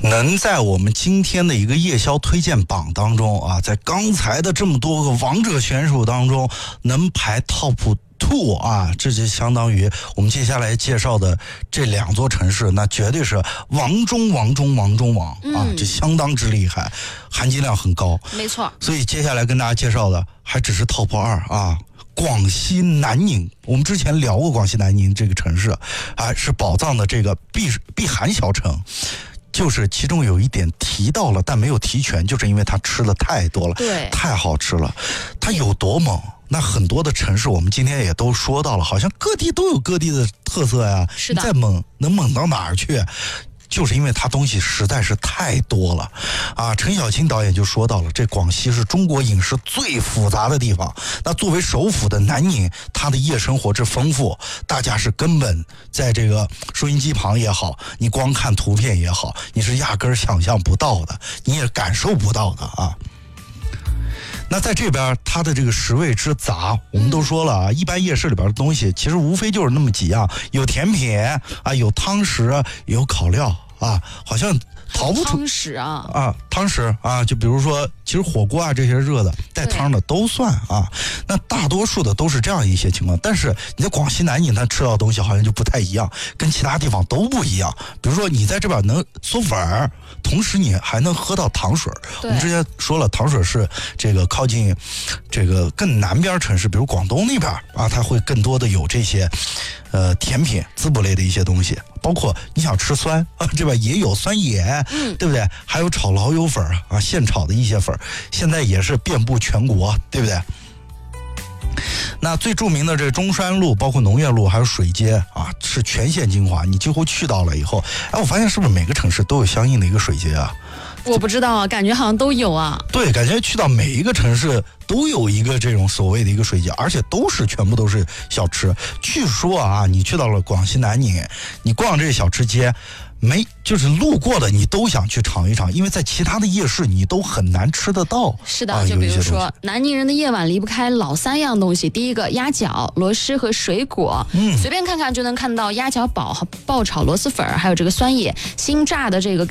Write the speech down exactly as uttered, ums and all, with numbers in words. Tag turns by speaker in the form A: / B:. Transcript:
A: 能在我们今天的一个夜宵推荐榜当中啊，在刚才的这么多个王者选手当中能排 top two 啊，这就相当于我们接下来介绍的这两座城市，那绝对是王中王中王中王啊，这相当之厉害，含金量很高。
B: 没错。
A: 所以接下来跟大家介绍的还只是 top 二啊。广西南宁，我们之前聊过广西南宁这个城市啊，是宝藏的这个碧碧海小城，就是其中有一点提到了，但没有提全，就是因为它吃的太多了，
B: 对，
A: 太好吃了。它有多猛？那很多的城市我们今天也都说到了，好像各地都有各地的特色呀。
B: 是的，
A: 再猛能猛到哪儿去？就是因为它东西实在是太多了啊！陈小青导演就说到了，这广西是中国饮食最复杂的地方。那作为首府的南宁，它的夜生活之丰富，大家是根本在这个收音机旁也好，你光看图片也好，你是压根儿想象不到的，你也感受不到的啊。那在这边它的这个食味之杂，我们都说了啊，一般夜市里边的东西其实无非就是那么几样，有甜品啊，有汤食，有烤料啊，好像逃不出
B: 汤食啊
A: 啊，汤食啊，就比如说，其实火锅啊这些热的带汤的都算啊。那大多数的都是这样一些情况，但是你在广西南宁，它吃到的东西好像就不太一样，跟其他地方都不一样。比如说你在这边能嗦粉儿，同时你还能喝到糖水。我们之前说了，糖水是这个靠近这个更南边城市，比如广东那边啊，它会更多的有这些呃甜品、滋补类的一些东西。包括你想吃酸啊，这边也有酸野，
B: 嗯，
A: 对不对？还有炒老友粉啊，现炒的一些粉，现在也是遍布全国，对不对？那最著名的这中山路，包括农业路，还有水街啊，是全县精华。你几乎去到了以后，哎，我发现是不是每个城市都有相应的一个水街啊？
B: 我不知道啊，感觉好像都有啊。
A: 对，感觉去到每一个城市都有一个这种所谓的一个水街，而且都是全部都是小吃。据说啊，你去到了广西南宁，你逛这个小吃街，没就是路过的你都想去尝一尝，因为在其他的夜市你都很难吃得到。
B: 是的，
A: 啊、
B: 就比如说南宁人的夜晚离不开老三样东西，第一个鸭脚、螺蛳和水果，嗯，随便看看就能看到鸭脚煲、爆炒螺蛳粉，还有这个酸野新炸的这个